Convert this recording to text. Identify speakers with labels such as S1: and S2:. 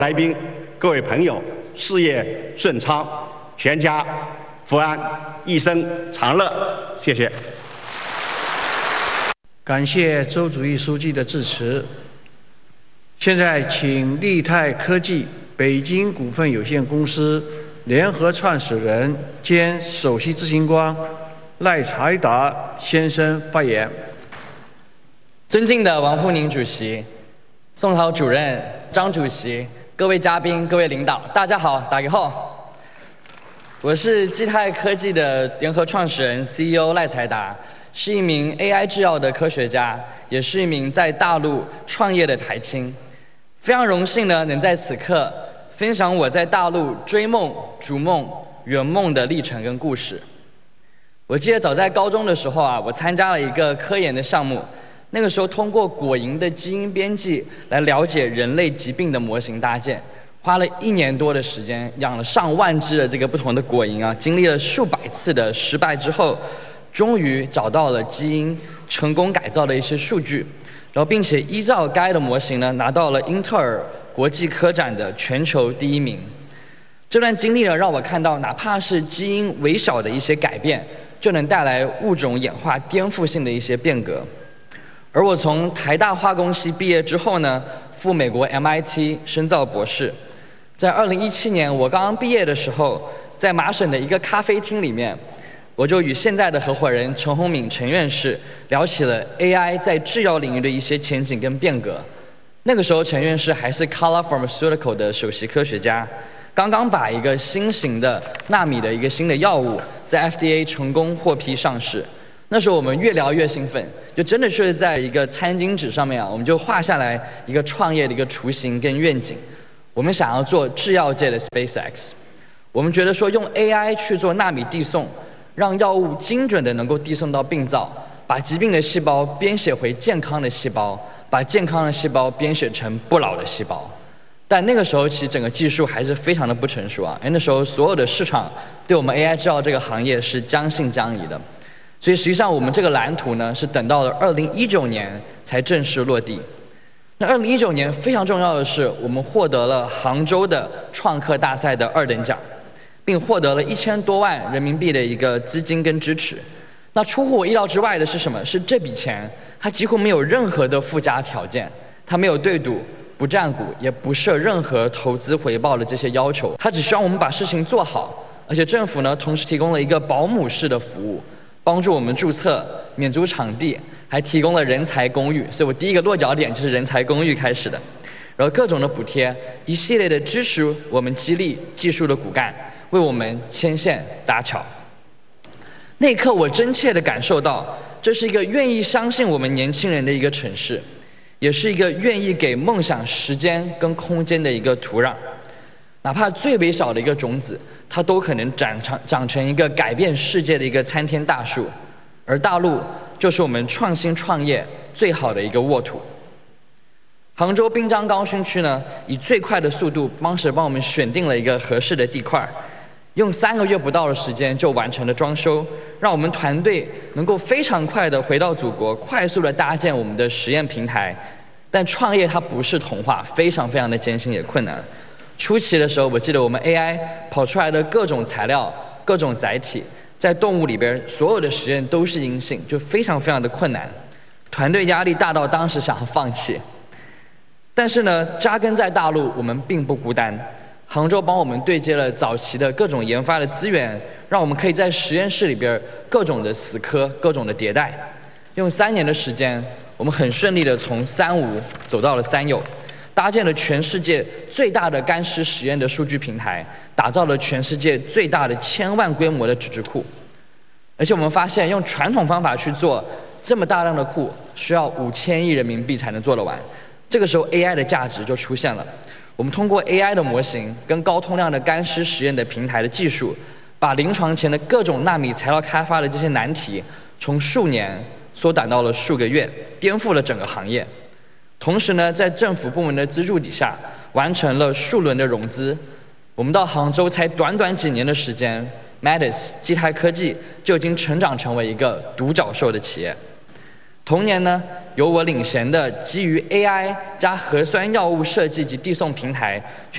S1: 来宾、各位朋友，事业顺畅，全家福安，一生长乐。谢谢。
S2: 感谢周主席书记的致辞。现在请利泰科技北京股份有限公司联合创始人兼首席执行官赖才达先生发言。
S3: 尊敬的王沪宁主席、宋涛主任、张主席、各位嘉宾、各位领导，大家好，大家好。我是基泰科技的联合创始人 CEO 赖才达，是一名 AI 制药的科学家，也是一名在大陆创业的台青。非常荣幸呢，能在此刻分享我在大陆追梦、逐梦、圆梦的历程跟故事。我记得早在高中的时候啊，我参加了一个科研的项目，那个时候通过果蝇的基因编辑来了解人类疾病的模型搭建，花了1年多的时间，养了上万只的这个不同的果蝇啊，经历了数百次的失败之后，终于找到了基因成功改造的一些数据。然后，并且依照该的模型呢，拿到了英特尔国际科展的全球第1名。这段经历呢，让我看到，哪怕是基因微小的一些改变，就能带来物种演化颠覆性的一些变革。而我从台大化工系毕业之后呢，赴美国 MIT 深造博士。在2017年我刚刚毕业的时候，在麻省的一个咖啡厅里面，我就与现在的合伙人陈宏敏陈院士聊起了 AI 在制药领域的一些前景跟变革。那个时候陈院士还是 Color Pharmaceutical 的首席科学家，刚刚把一个新型的纳米的一个新的药物在 FDA 成功获批上市。那时候我们越聊越兴奋，就真的是在一个餐巾纸上面啊，我们就画下来一个创业的一个雏形跟愿景。我们想要做制药界的 SpaceX， 我们觉得说用 AI 去做纳米递送，让药物精准的能够递送到病灶，把疾病的细胞编写回健康的细胞，把健康的细胞编写成不老的细胞。但那个时候其实整个技术还是非常的不成熟啊，那时候所有的市场对我们 AI 制药这个行业是将信将疑的。所以实际上我们这个蓝图呢，是等到了2019年才正式落地。那2019年非常重要的是，我们获得了杭州的创客大赛的2等奖，并获得了1000多万人民币的一个资金跟支持。那出乎我意料之外的是什么？是这笔钱它几乎没有任何的附加条件，它没有对赌、不占股，也不设任何投资回报的这些要求，它只希望我们把事情做好。而且政府呢，同时提供了一个保姆式的服务，帮助我们注册、免租场地，还提供了人才公寓。所以我第一个落脚点就是人才公寓开始的。然后各种的补贴，一系列的支持我们激励技术的骨干，为我们牵线搭桥。那一刻我真切地感受到，这是一个愿意相信我们年轻人的一个城市，也是一个愿意给梦想时间跟空间的一个土壤。哪怕最微小的一个种子，它都可能长成一个改变世界的一个参天大树。而大陆就是我们创新创业最好的一个沃土。杭州滨江高新区呢，以最快的速度帮我们选定了一个合适的地块，用3个月不到的时间就完成了装修，让我们团队能够非常快的回到祖国，快速的搭建我们的实验平台。但创业它不是童话，非常非常的艰辛也困难。初期的时候，我记得我们 AI 跑出来的各种材料、各种载体，在动物里边所有的实验都是阴性，就非常非常的困难，团队压力大到当时想要放弃。但是呢，扎根在大陆，我们并不孤单。杭州帮我们对接了早期的各种研发的资源，让我们可以在实验室里边各种的死磕、各种的迭代。用3年的时间，我们很顺利的从3无走到了3有。搭建了全世界最大的干湿实验的数据平台，打造了全世界最大的1000万规模的纸质库。而且我们发现，用传统方法去做这么大量的库，需要5000亿人民币才能做得完。这个时候 AI 的价值就出现了。我们通过 AI 的模型跟高通量的干湿实验的平台的技术，把临床前的各种纳米材料开发的这些难题，从数年缩短到了数个月，颠覆了整个行业。同时呢，在政府部门的资助底下，完成了数轮的融资。我们到杭州才短短几年的时间 ，Medis 基泰科技就已经成长成为一个独角兽的企业。同年呢，由我领衔的基于 AI 加核酸药物设计及递送平台，去